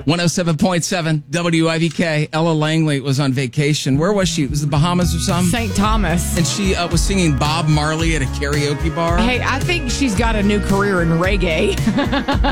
107.7 WIVK. Ella Langley was on vacation. Where was she? It was the Bahamas or something? St. Thomas. And she was singing Bob Marley at a karaoke bar. Hey, I think she's got a new career in reggae.